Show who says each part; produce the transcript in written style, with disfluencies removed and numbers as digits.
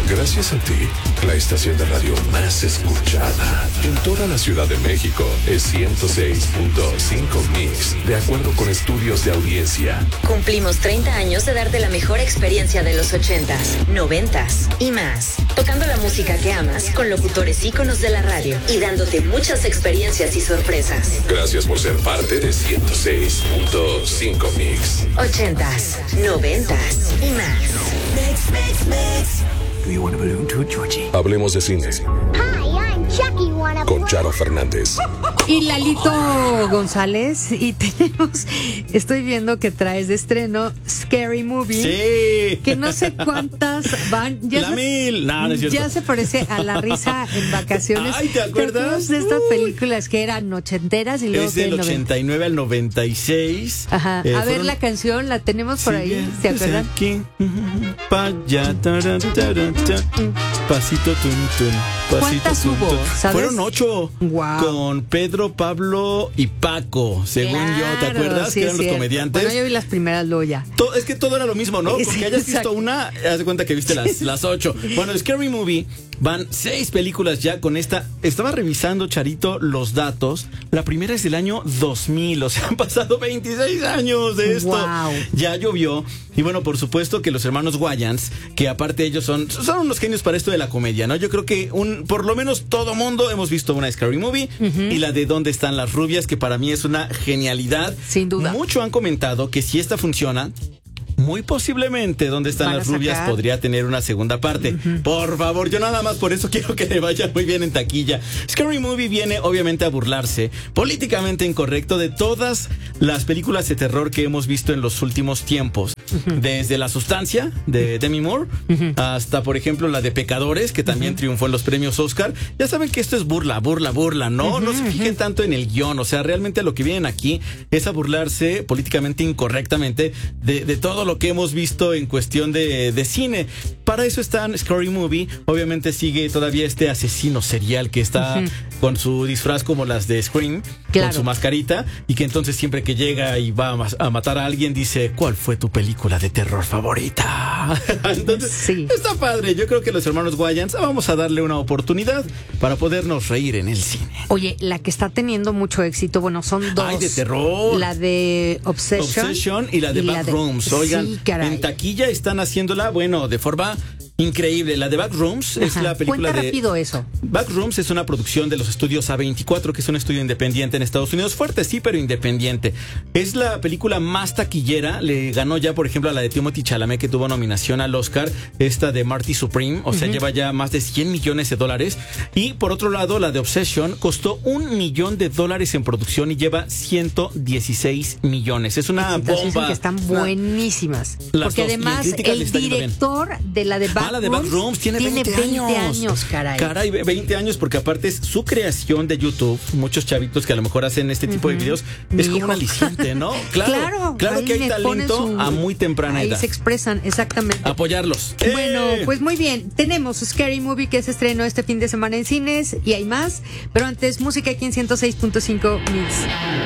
Speaker 1: Gracias a ti, la estación de radio más escuchada en toda la Ciudad de México es 106.5 Mix, de acuerdo con estudios de audiencia.
Speaker 2: Cumplimos 30 años de darte la mejor experiencia de los 80s, 90s y más. Tocando la música que amas con locutores íconos de la radio y dándote muchas experiencias y sorpresas.
Speaker 1: Gracias por ser parte de 106.5 Mix.
Speaker 2: 80s, 90s y más.
Speaker 3: Mix, mix, mix. Do you want a balloon too, Georgie?
Speaker 1: Hablemos de cine.
Speaker 4: Hi, I'm Chucky. Wanna
Speaker 1: Con
Speaker 4: play?
Speaker 1: Charo Fernández.
Speaker 5: Y Lalito González. Y estoy viendo que traes de estreno Scary Movie.
Speaker 6: Sí.
Speaker 5: Que no sé cuántas van.
Speaker 6: La mil. No, no es cierto.
Speaker 5: Ya se parece a La Risa en Vacaciones.
Speaker 6: Ay, ¿te acuerdas?
Speaker 5: De estas películas que eran ochenteras y luego
Speaker 6: Es del
Speaker 5: que
Speaker 6: 89 al 96.
Speaker 5: Ajá. A ver la canción, la tenemos por ahí. ¿Se acuerdan?
Speaker 6: Aquí. Pa' allá, taran, taran, ta. Pasito tun tun. Pasito
Speaker 5: ¿Cuántas
Speaker 6: tun,
Speaker 5: hubo?
Speaker 6: tun.
Speaker 5: ¿Sabes?
Speaker 6: Fueron 8.
Speaker 5: Guau.
Speaker 6: Con Pedro, Pablo y Paco, según yo. ¿Te
Speaker 5: Claro,
Speaker 6: acuerdas?
Speaker 5: sí,
Speaker 6: Que eran
Speaker 5: es
Speaker 6: los
Speaker 5: cierto.
Speaker 6: comediantes.
Speaker 5: Bueno, yo vi las primeras luego ya.
Speaker 6: Es que todo era lo mismo, ¿no?
Speaker 5: Sí,
Speaker 6: Porque hayas visto
Speaker 5: exacto.
Speaker 6: una, haz de cuenta que viste las 8. Bueno, Scary Movie, van 6 películas ya con esta. Estaba revisando, Charito, los datos. La primera es del año 2000, o sea, han pasado 26 años de esto.
Speaker 5: Wow.
Speaker 6: Ya llovió. Y bueno, por supuesto que los hermanos Wayans, que aparte ellos son unos genios para esto de la comedia, ¿no? Yo creo que por lo menos todo mundo hemos visto una Scary Movie y la de ¿Dónde están las rubias? Que para mí es una genialidad.
Speaker 5: Sin duda.
Speaker 6: Mucho han comentado que si esta funciona, muy posiblemente ¿Dónde están
Speaker 5: Van a
Speaker 6: las rubias?
Speaker 5: sacar.
Speaker 6: Podría tener una segunda parte. Por favor, yo nada más por eso quiero que le vaya muy bien en taquilla. Scary Movie viene obviamente a burlarse, políticamente incorrecto, de todas las películas de terror que hemos visto en los últimos tiempos. Desde La Sustancia, de Demi Moore, hasta, por ejemplo, la de Pecadores, que también triunfó en los premios Oscar. Ya saben que esto es burla, ¿no? No se fijen tanto en el guión. O sea, realmente lo que vienen aquí es a burlarse políticamente incorrectamente de todo lo que hemos visto en cuestión de cine. Para eso está Scary Movie. Obviamente sigue todavía este asesino serial que está con su disfraz como las de Scream,
Speaker 5: Claro.
Speaker 6: con su mascarita, y que entonces siempre que llega y va a matar a alguien dice: ¿cuál fue tu película de terror favorita? Entonces,
Speaker 5: Sí.
Speaker 6: está padre. Yo creo que los hermanos Wayans vamos a darle una oportunidad para podernos reír en el cine.
Speaker 5: Oye, la que está teniendo mucho éxito, bueno, son dos.
Speaker 6: Ay, de terror.
Speaker 5: La de Obsession
Speaker 6: y la de Backrooms. Oigan,
Speaker 5: sí, caray.
Speaker 6: en taquilla están haciéndola, bueno, de forma increíble. La de Backrooms es
Speaker 5: Ajá.
Speaker 6: la película
Speaker 5: Cuenta
Speaker 6: de...
Speaker 5: rápido eso.
Speaker 6: Backrooms es una producción de los estudios A24, que es un estudio independiente en Estados Unidos. Fuerte, sí, pero independiente. Es la película más taquillera. Le ganó ya, por ejemplo, a la de Timothée Chalamet, que tuvo nominación al Oscar. Esta de Marty Supreme. O sea, lleva ya más de $100 millones. Y por otro lado, la de Obsession costó $1 millón en producción y lleva 116 millones. Es una
Speaker 5: Entonces dicen
Speaker 6: bomba.
Speaker 5: que están
Speaker 6: Una-
Speaker 5: buenísimas.
Speaker 6: Las
Speaker 5: Porque
Speaker 6: dos, y en
Speaker 5: además
Speaker 6: crítica le
Speaker 5: el
Speaker 6: está yendo bien.
Speaker 5: director de la de
Speaker 6: La de Backrooms tiene 20
Speaker 5: años, caray.
Speaker 6: Caray, 20 años, porque aparte es su creación de YouTube. Muchos chavitos que a lo mejor hacen este tipo de videos.
Speaker 5: Mi
Speaker 6: Es como
Speaker 5: hijo.
Speaker 6: un aliciente, ¿no? Claro
Speaker 5: ahí
Speaker 6: que hay
Speaker 5: le ponen
Speaker 6: talento a muy temprana
Speaker 5: ahí
Speaker 6: edad.
Speaker 5: se expresan, exactamente.
Speaker 6: Apoyarlos.
Speaker 5: Bueno, pues muy bien. Tenemos Scary Movie que se estrenó este fin de semana en cines y hay más. Pero antes, música aquí en 106.5 Mix.